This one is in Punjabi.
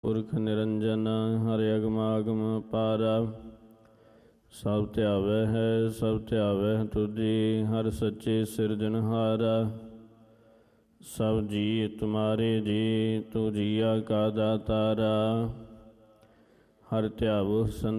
ਪੁਰਖ ਨਿਰੰਜਨ ਹਰਿ ਅਗਮ ਆਗਮ ਅਪਾਰ। ਸਭ ਧਿਆਵੈ ਹੈ ਸਭ ਧਿਆਵੈ ਤੁਧੀ, ਹਰਿ ਸੱਚੇ ਸਿਰਜਣਹਾਰ। ਸਭ ਜੀ ਤੁਮਾਰੇ ਜੀ, ਤੂੰ ਜੀਆ ਕਾ ਦਾਤਾਰਾ। ਹਰਿ ਧਿਆਵੋ